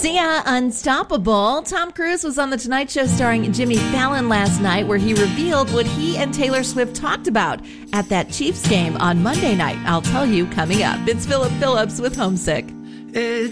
Sia, Unstoppable. Tom Cruise was on The Tonight Show starring Jimmy Fallon last night, where he revealed what he and Taylor Swift talked about at that Chiefs game on Monday night. I'll tell you coming up. It's Philip Phillips with Homesick. It's